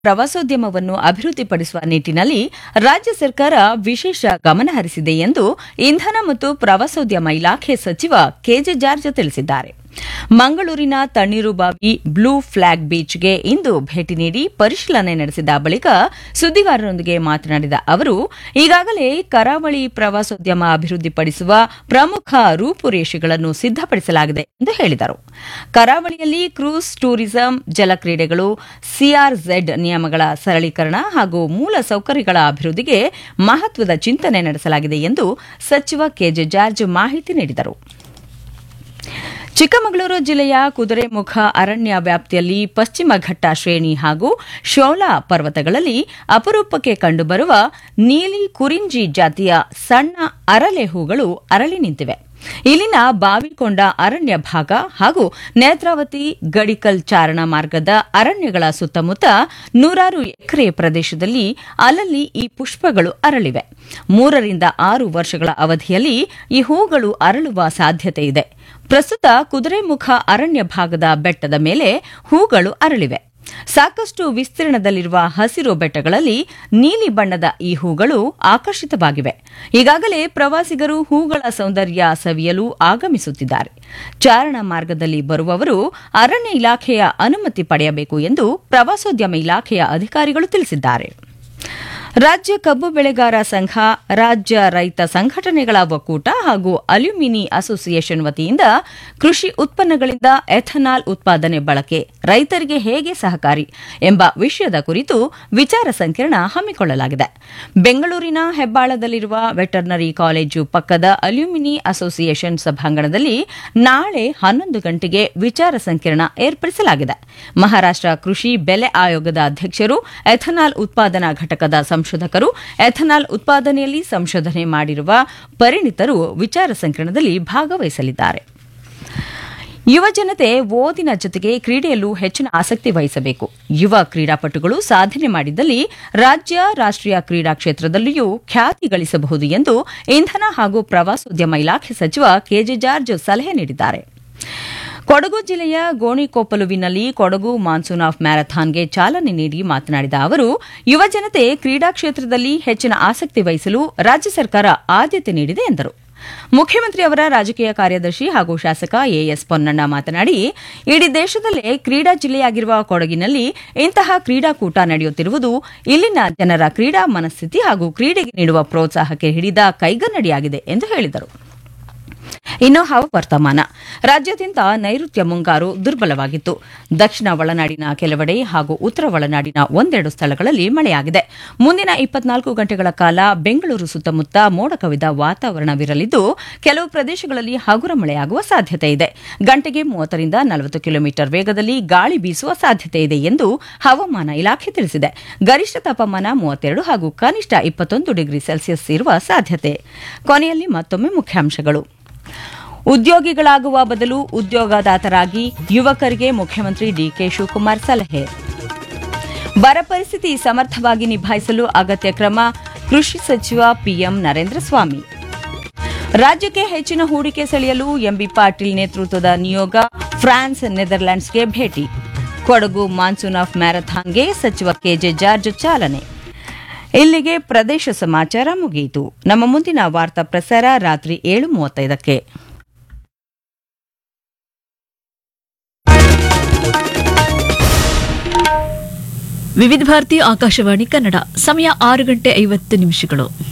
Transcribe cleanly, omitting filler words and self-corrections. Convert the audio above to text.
ಪ್ರವಾಸೋದ್ಯಮವನ್ನು ಅಭಿವೃದ್ಧಿಪಡಿಸುವ ನಿಟ್ಟಿನಲ್ಲಿ ರಾಜ್ಯ ಸರ್ಕಾರ ವಿಶೇಷ ಗಮನ ಹರಿಸಿದೆ ಎಂದು ಇಂಧನ ಮತ್ತು ಪ್ರವಾಸೋದ್ಯಮ ಇಲಾಖೆ ಸಚಿವ ಕೆಜೆ ಜಾರ್ಜ್ ತಿಳಿಸಿದ್ದಾರೆ. ಮಂಗಳೂರಿನ ತಣ್ಣೀರುಬಾವಿ ಬ್ಲೂ ಫ್ಲಾಗ್ ಬೀಚ್ಗೆ ಇಂದು ಭೇಟಿ ನೀಡಿ ಪರಿಶೀಲನೆ ನಡೆಸಿದ ಬಳಿಕ ಸುದ್ದಿಗಾರರೊಂದಿಗೆ ಮಾತನಾಡಿದ ಅವರು, ಈಗಾಗಲೇ ಕರಾವಳಿ ಪ್ರವಾಸೋದ್ಯಮ ಅಭಿವೃದ್ಧಿಪಡಿಸುವ ಪ್ರಮುಖ ರೂಪುರೇಷೆಗಳನ್ನು ಸಿದ್ದಪಡಿಸಲಾಗಿದೆ ಎಂದು ಹೇಳಿದರು. ಕರಾವಳಿಯಲ್ಲಿ ಕ್ರೂಸ್ ಟೂರಿಸಂ, ಜಲಕ್ರೀಡೆಗಳು, ಸಿಆರ್ಝೆಡ್ ನಿಯಮಗಳ ಸರಳೀಕರಣ ಹಾಗೂ ಮೂಲ ಸೌಕರ್ಯಗಳ ಅಭಿವೃದ್ಧಿಗೆ ಮಹತ್ವದ ಚಿಂತನೆ ನಡೆಸಲಾಗಿದೆ ಎಂದು ಸಚಿವ ಕೆಜೆ ಜಾರ್ಜ್ ಮಾಹಿತಿ ನೀಡಿದರು. ಚಿಕ್ಕಮಗಳೂರು ಜಿಲ್ಲೆಯ ಕುದುರೆಮುಖ ಅರಣ್ಯ ವ್ಯಾಪ್ತಿಯಲ್ಲಿ ಪಶ್ಚಿಮ ಘಟ್ಟ ಶ್ರೇಣಿ ಹಾಗೂ ಶೋಲಾ ಪರ್ವತಗಳಲ್ಲಿ ಅಪರೂಪಕ್ಕೆ ಕಂಡುಬರುವ ನೀಲಿ ಕುರಿಂಜಿ ಜಾತಿಯ ಸಣ್ಣ ಅರಳೆ ಹೂಗಳು ಅರಳಿ ನಿಂತಿವೆ. ಇಲ್ಲಿನ ಬಾವಿಕೊಂಡ ಅರಣ್ಯ ಭಾಗ ಹಾಗೂ ನೇತ್ರಾವತಿ ಗಡಿಕಲ್ ಚಾರಣ ಮಾರ್ಗದ ಅರಣ್ಯಗಳ ಸುತ್ತಮುತ್ತ 100 ಎಕರೆ ಪ್ರದೇಶದಲ್ಲಿ ಅಲ್ಲಲ್ಲಿ ಈ ಪುಷ್ಪಗಳು ಅರಳಿವೆ. 3 ರಿಂದ 6 ವರ್ಷಗಳ ಅವಧಿಯಲ್ಲಿ ಈ ಹೂಗಳು ಅರಳುವ ಸಾಧ್ಯತೆ ಇದೆ. ಪ್ರಸ್ತುತ ಕುದುರೆಮುಖ ಅರಣ್ಯ ಭಾಗದ ಬೆಟ್ಟದ ಮೇಲೆ ಹೂಗಳು ಅರಳಿವೆ. ಸಾಕಷ್ಟು ವಿಸ್ತೀರ್ಣದಲ್ಲಿರುವ ಹಸಿರು ಬೆಟ್ಟಗಳಲ್ಲಿ ನೀಲಿ ಬಣ್ಣದ ಈ ಹೂಗಳು ಆಕರ್ಷಿತವಾಗಿವೆ. ಈಗಾಗಲೇ ಪ್ರವಾಸಿಗರು ಹೂಗಳ ಸೌಂದರ್ಯ ಸವಿಯಲು ಆಗಮಿಸುತ್ತಿದ್ದಾರೆ. ಚಾರಣ ಮಾರ್ಗದಲ್ಲಿ ಬರುವವರು ಅರಣ್ಯ ಇಲಾಖೆಯ ಅನುಮತಿ ಪಡೆಯಬೇಕು ಎಂದು ಪ್ರವಾಸೋದ್ಯಮ ಇಲಾಖೆಯ ಅಧಿಕಾರಿಗಳು ತಿಳಿಸಿದ್ದಾರೆ. ರಾಜ್ಯ ಕಬ್ಬು ಬೆಳೆಗಾರ ಸಂಘ, ರಾಜ್ಯ ರೈತ ಸಂಘಟನೆಗಳ ಒಕ್ಕೂಟ ಹಾಗೂ ಅಲ್ಯೂಮಿನಿ ಅಸೋಸಿಯೇಷನ್ ವತಿಯಿಂದ ಕೃಷಿ ಉತ್ಪನ್ನಗಳಿಂದ ಎಥನಾಲ್ ಉತ್ಪಾದನೆ ಬಳಕೆ ರೈತರಿಗೆ ಹೇಗೆ ಸಹಕಾರಿ ಎಂಬ ವಿಷಯದ ಕುರಿತು ವಿಚಾರ ಸಂಕಿರಣ ಹಮ್ಮಿಕೊಳ್ಳಲಾಗಿದೆ. ಬೆಂಗಳೂರಿನ ಹೆಬ್ಬಾಳದಲ್ಲಿರುವ ವೆಟರ್ನರಿ ಕಾಲೇಜು ಪಕ್ಕದ ಅಲ್ಯೂಮಿನಿ ಅಸೋಸಿಯೇಷನ್ ಸಭಾಂಗಣದಲ್ಲಿ ನಾಳೆ 11 ಗಂಟೆಗೆ ವಿಚಾರ ಸಂಕಿರಣ ಏರ್ಪಡಿಸಲಾಗಿದೆ. ಮಹಾರಾಷ್ಟ್ರ ಕೃಷಿ ಬೆಲೆ ಆಯೋಗದ ಅಧ್ಯಕ್ಷರು, ಎಥನಾಲ್ ಉತ್ಪಾದನಾ ಘಟಕದ ಸಂಶೋಧಕರು, ಎಥನಾಲ್ ಉತ್ಪಾದನೆಯಲ್ಲಿ ಸಂಶೋಧನೆ ಮಾಡಿರುವ ಪರಿಣಿತರು ವಿಚಾರ ಸಂಕಿರಣದಲ್ಲಿ ಭಾಗವಹಿಸಲಿದ್ದಾರೆ. ಯುವಜನತೆ ಓದಿನ ಜೊತೆಗೆ ಕ್ರೀಡೆಯಲ್ಲೂ ಹೆಚ್ಚಿನ ಆಸಕ್ತಿ ವಹಿಸಬೇಕು. ಯುವ ಕ್ರೀಡಾಪಟುಗಳು ಸಾಧನೆ ಮಾಡಿದಲ್ಲಿ ರಾಜ್ಯ, ರಾಷ್ಟ್ರೀಯ ಕ್ರೀಡಾ ಕ್ಷೇತ್ರದಲ್ಲಿಯೂ ಖ್ಯಾತಿ ಗಳಿಸಬಹುದು ಎಂದು ಇಂಧನ ಹಾಗೂ ಪ್ರವಾಸೋದ್ಯಮ ಇಲಾಖೆ ಸಚಿವ ಕೆಜೆ ಜಾರ್ಜ್ ಸಲಹೆ ನೀಡಿದ್ದಾರೆ. ಕೊಡಗು ಜಿಲ್ಲೆಯ ಗೋಣಿಕೊಪ್ಪಲುವಿನಲ್ಲಿ ಕೊಡಗು ಮಾನ್ಸೂನ್ ಆಫ್ ಮ್ಯಾರಥಾನ್ಗೆ ಚಾಲನೆ ನೀಡಿ ಮಾತನಾಡಿದ ಅವರು, ಯುವಜನತೆ ಕ್ರೀಡಾ ಕ್ಷೇತ್ರದಲ್ಲಿ ಹೆಚ್ಚಿನ ಆಸಕ್ತಿ ವಹಿಸಲು ರಾಜ್ಯ ಸರ್ಕಾರ ಆದ್ಯತೆ ನೀಡಿದೆ ಎಂದರು. ಮುಖ್ಯಮಂತ್ರಿ ಅವರ ರಾಜಕೀಯ ಕಾರ್ಯದರ್ಶಿ ಹಾಗೂ ಶಾಸಕ ಎಎಸ್ ಪೊನ್ನಣ್ಣ ಮಾತನಾಡಿ, ಇಡೀ ದೇಶದಲ್ಲೇ ಕ್ರೀಡಾ ಜಿಲ್ಲೆಯಾಗಿರುವ ಕೊಡಗಿನಲ್ಲಿ ಇಂತಹ ಕ್ರೀಡಾಕೂಟ ನಡೆಯುತ್ತಿರುವುದು ಇಲ್ಲಿನ ಜನರ ಕ್ರೀಡಾ ಮನಸ್ಥಿತಿ ಹಾಗೂ ಕ್ರೀಡೆಗೆ ನೀಡುವ ಪ್ರೋತ್ಸಾಹಕ್ಕೆ ಹಿಡಿದ ಕೈಗನ್ನಡಿಯಾಗಿದೆ ಎಂದು ಹೇಳಿದರು. ಇನ್ನು ಹವಾವರ್ತಮಾನ. ರಾಜ್ಯಾದ್ಯಂತ ನೈಋತ್ಯ ಮುಂಗಾರು ದುರ್ಬಲವಾಗಿತ್ತು. ದಕ್ಷಿಣ ಒಳನಾಡಿನ ಕೆಲವೆಡೆ ಹಾಗೂ ಉತ್ತರ ಒಳನಾಡಿನ ಒಂದೆರಡು ಸ್ಥಳಗಳಲ್ಲಿ ಮಳೆಯಾಗಿದೆ. ಮುಂದಿನ 24 ಗಂಟೆಗಳ ಕಾಲ ಬೆಂಗಳೂರು ಸುತ್ತಮುತ್ತ ಮೋಡ ಕವಿದ ವಾತಾವರಣವಿರಲಿದ್ದು, ಕೆಲವು ಪ್ರದೇಶಗಳಲ್ಲಿ ಹಗುರ ಮಳೆಯಾಗುವ ಸಾಧ್ಯತೆ ಇದೆ. ಗಂಟೆಗೆ 30 ರಿಂದ 40 ಕಿಲೋಮೀಟರ್ ವೇಗದಲ್ಲಿ ಗಾಳಿ ಬೀಸುವ ಸಾಧ್ಯತೆ ಇದೆ ಎಂದು ಹವಾಮಾನ ಇಲಾಖೆ ತಿಳಿಸಿದೆ. ಗರಿಷ್ಠ ತಾಪಮಾನ 32 ಹಾಗೂ ಕನಿಷ್ಠ 21 ಡಿಗ್ರಿ ಸೆಲ್ಸಿಯಸ್ ಇರುವ ಸಾಧ್ಯತೆ. ಕೊನೆಯಲ್ಲಿ ಮತ್ತೊಮ್ಮೆ ಮುಖ್ಯಾಂಶಗಳು. ಉದ್ಯೋಗಿಗಳಾಗುವ ಬದಲು ಉದ್ಯೋಗದಾತರಾಗಿ ಯುವಕರಿಗೆ ಮುಖ್ಯಮಂತ್ರಿ ಡಿಕೆ ಶಿವಕುಮಾರ್ ಸಲಹೆ. ಬರ ಪರಿಸ್ಥಿತಿ ಸಮರ್ಥವಾಗಿ ನಿಭಾಯಿಸಲು ಅಗತ್ಯ ಕ್ರಮ, ಕೃಷಿ ಸಚಿವ ಪಿಎಂ ನರೇಂದ್ರ ಸ್ವಾಮಿ. ರಾಜ್ಯಕ್ಕೆ ಹೆಚ್ಚಿನ ಹೂಡಿಕೆ ಸೆಳೆಯಲು ಎಂಬಿ ಪಾಟೀಲ್ ನೇತೃತ್ವದ ನಿಯೋಗ ಫ್ರಾನ್ಸ್, ನೆದರ್ಲ್ಯಾಂಡ್ಸ್ಗೆ ಭೇಟಿ. ಕೊಡಗು ಮಾನ್ಸೂನ್ ಆಫ್ ಮ್ಯಾರಥಾನ್ಗೆ ಸಚಿವ ಕೆಜೆ ಜಾರ್ಜ್ ಚಾಲನೆ. ಇಲ್ಲಿಗೆ ಪ್ರದೇಶ ಸಮಾಚಾರ ಮುಗಿಯಿತು. ನಮ್ಮ ಮುಂದಿನ ವಾರ್ತಾ ಪ್ರಸಾರ ರಾತ್ರಿ 7:35ಕ್ಕೆ. ವಿವಿಧ ಭಾರತಿ ಆಕಾಶವಾಣಿ ಕನ್ನಡ. ಸಮಯ 6 ಗಂಟೆ 50 ನಿಮಿಷಗಳು.